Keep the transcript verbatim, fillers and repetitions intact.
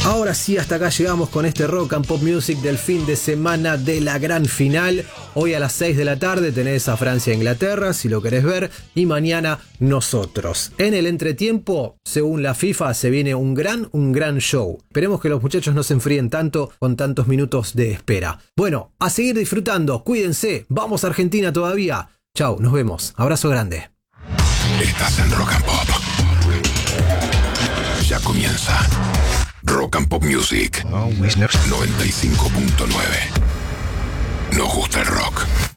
Ahora sí, hasta acá llegamos con este Rock and Pop Music del fin de semana de la gran final. Hoy a las seis de la tarde tenés a Francia e Inglaterra, si lo querés ver, y mañana nosotros. En el entretiempo, según la FIFA, se viene un gran, un gran show. Esperemos que los muchachos no se enfríen tanto con tantos minutos de espera. Bueno, a seguir disfrutando, cuídense, vamos a Argentina todavía. Chau, nos vemos, abrazo grande. Estás en Rock and Pop. Ya comienza Rock and Pop Music noventa y cinco punto nueve. Nos gusta el rock.